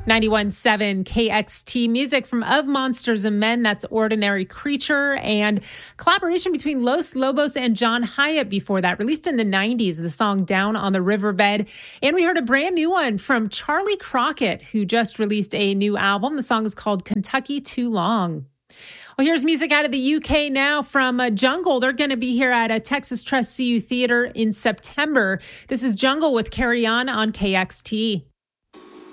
91.7 KXT music from Of Monsters and Men. That's Ordinary Creature, and collaboration between Los Lobos and John Hyatt before that, released in the 90s, the song Down on the Riverbed. And we heard a brand new one from Charlie Crockett, who just released a new album. The song is called Kentucky Too Long. Well, here's music out of the UK now from Jungle. They're going to be here at a Texas Trust CU Theater in September. This is Jungle with Carry On KXT.